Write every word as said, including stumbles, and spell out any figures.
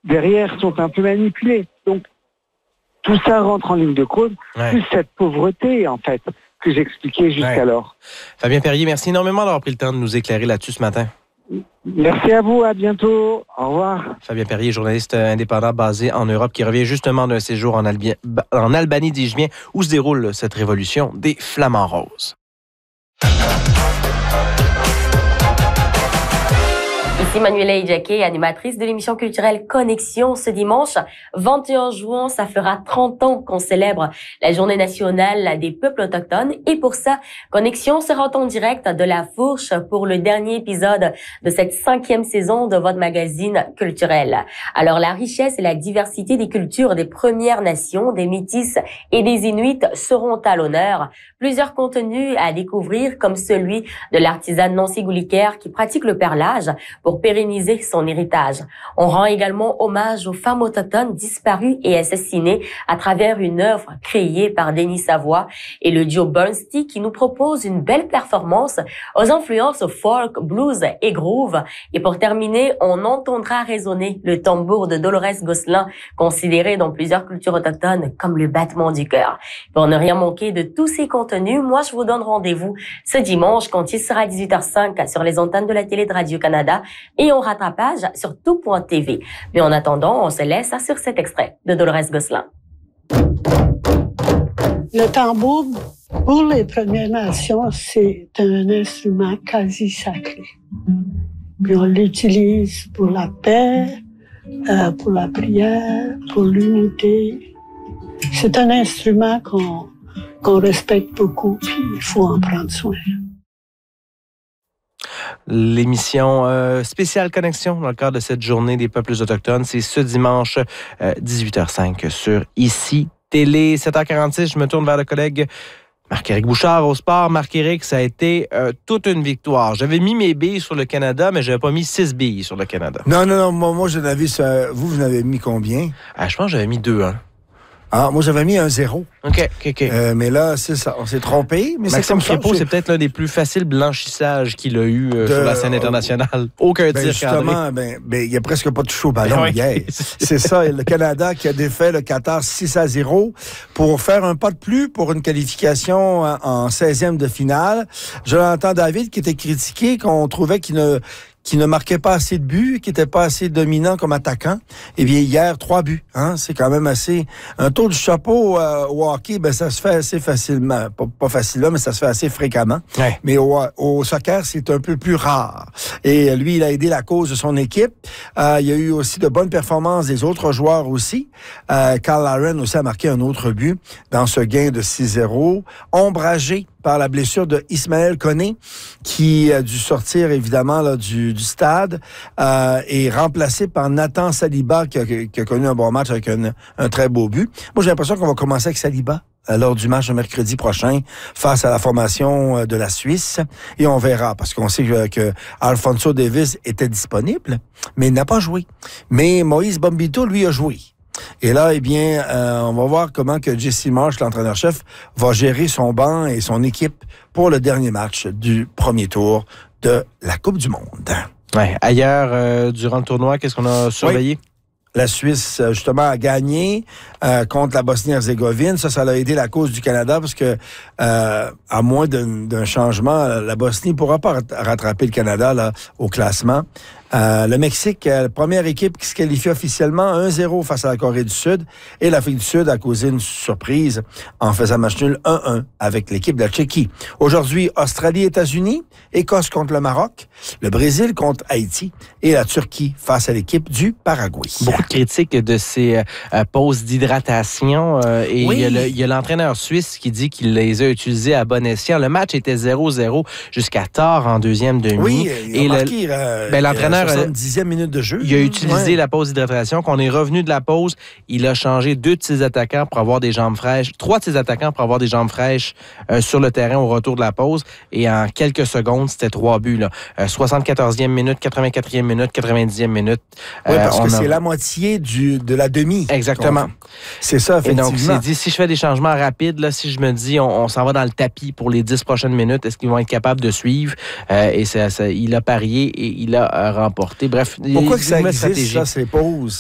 derrière sont un peu manipulés. Donc, tout ça rentre en ligne de cause, ouais. plus cette pauvreté, en fait, que j'expliquais jusqu'alors. Ouais. Fabien Perrier, merci énormément d'avoir pris le temps de nous éclairer là-dessus ce matin. Merci à vous, à bientôt. Au revoir. Fabien Perrier, journaliste indépendant basé en Europe, qui revient justement d'un séjour en, Albi- en Albanie, dis-je bien, où se déroule cette révolution des Flamants Roses. Ici Manuela Idjaké, animatrice de l'émission culturelle Connexion. Ce dimanche, vingt et un juin, ça fera trente ans qu'on célèbre la Journée nationale des peuples autochtones. Et pour ça, Connexion sera en direct de la Fourche pour le dernier épisode de cette cinquième saison de votre magazine culturel. Alors, la richesse et la diversité des cultures des Premières Nations, des Métis et des Inuits seront à l'honneur. Plusieurs contenus à découvrir, comme celui de l'artisane Nancy Gouliker qui pratique le perlage pour pérenniser son héritage. On rend également hommage aux femmes autochtones disparues et assassinées à travers une œuvre créée par Denis Savoie et le duo Bernstein qui nous propose une belle performance aux influences folk, blues et groove. Et pour terminer, on entendra résonner le tambour de Dolores Gosselin, considéré dans plusieurs cultures autochtones comme le battement du cœur. Pour ne rien manquer de tous ces contenus, moi je vous donne rendez-vous ce dimanche quand il sera dix-huit heures cinq sur les antennes de la télé de Radio-Canada et en rattrapage sur tout point t v. Mais en attendant, on se laisse sur cet extrait de Dolores Gosselin. Le tambour, pour les Premières Nations, c'est un instrument quasi sacré. Puis on l'utilise pour la paix, euh, pour la prière, pour l'unité. C'est un instrument qu'on, qu'on respecte beaucoup, puis il faut en prendre soin. L'émission euh, spéciale Connexion dans le cadre de cette journée des peuples autochtones, c'est ce dimanche euh, dix-huit heures cinq sur Ici Télé. sept heures quarante-six, je me tourne vers le collègue Marc-Éric Bouchard au sport. Marc-Éric, ça a été euh, toute une victoire. J'avais mis mes billes sur le Canada, mais je n'avais pas mis six billes sur le Canada. Non, non, non, moi, moi je n'avais ça. Vous, vous en avez mis combien? Ah, je pense que j'avais mis deux un. Ah, moi, j'avais mis un zéro. OK, OK, OK. Euh, mais là, c'est ça. On s'est trompé. Mais Maxime c'est comme Crépeau, ça, c'est peut-être l'un des plus faciles blanchissages qu'il a eu euh, de, sur la scène internationale. Aucun ben tir justement, cadré. ben, ben, il n'y a presque pas de touché au ballon oui. hier. C'est ça, le Canada qui a défait le Qatar six à zéro pour faire un pas de plus pour une qualification en seizième de finale. Jonathan David qui était critiqué, qu'on trouvait qu'il ne... qui ne marquait pas assez de buts, qui n'était pas assez dominant comme attaquant. Eh bien, hier, trois buts. Hein? C'est quand même assez... Un tour du chapeau euh, au hockey, ben ça se fait assez facilement. Pas, pas facilement, mais ça se fait assez fréquemment. Ouais. Mais au, au soccer, c'est un peu plus rare. Et lui, il a aidé la cause de son équipe. Euh, il y a eu aussi de bonnes performances des autres joueurs aussi. Euh, Carl Laren aussi a marqué un autre but dans ce gain de six zéro. Ombragé par la blessure de Ismaël Koné, qui a dû sortir évidemment là, du, du stade, euh, et remplacé par Nathan Saliba, qui a, qui a connu un bon match avec un, un très beau but. Moi, j'ai l'impression qu'on va commencer avec Saliba euh, lors du match de mercredi prochain face à la formation euh, de la Suisse, et on verra, parce qu'on sait que, que Alphonso Davies était disponible, mais il n'a pas joué. Mais Moïse Bombito, lui, a joué. Et là, eh bien, euh, on va voir comment que Jesse Marsh, l'entraîneur-chef, va gérer son banc et son équipe pour le dernier match du premier tour de la Coupe du Monde. Ouais. Ailleurs, euh, durant le tournoi, qu'est-ce qu'on a surveillé? Oui. La Suisse, justement, a gagné euh, contre la Bosnie-Herzégovine. Ça, ça a aidé la cause du Canada parce que, euh, à moins d'un, d'un changement, la Bosnie ne pourra pas rattraper le Canada là, au classement. Euh, le Mexique, la première équipe qui se qualifie officiellement, un zéro face à la Corée du Sud. Et l'Afrique du Sud a causé une surprise en faisant match nul un un avec l'équipe de la Tchéquie. Aujourd'hui, Australie, États-Unis, Écosse contre le Maroc, le Brésil contre Haïti et la Turquie face à l'équipe du Paraguay. Beaucoup de critiques de ces euh, pauses d'hydratation. Euh, et oui. il, y a le, il y a l'entraîneur suisse qui dit qu'il les a utilisées à bon escient. Le match était zéro zéro jusqu'à tard en deuxième demi. Oui, il a et marqué, le, euh, ben, l'entraîneur soixante-dixième minute de jeu. Il a utilisé ouais. la pause d'hydratation. Quand on est revenu de la pause, il a changé deux de ses attaquants pour avoir des jambes fraîches, trois de ses attaquants pour avoir des jambes fraîches euh, sur le terrain au retour de la pause. Et en quelques secondes, c'était trois buts. Là. Euh, soixante-quatorzième minute, quatre-vingt-quatrième minute, quatre-vingt-dixième minute. Oui, parce euh, que a... c'est la moitié du, de la demi. Exactement. Donc, c'est ça, effectivement. Et donc, c'est dit, si je fais des changements rapides, là, si je me dis, on, on s'en va dans le tapis pour les dix prochaines minutes, est-ce qu'ils vont être capables de suivre? Euh, et ça, ça, il a parié et il a euh, remporté. Bref, pourquoi que ça existe, stratégie. Ça, ces pauses?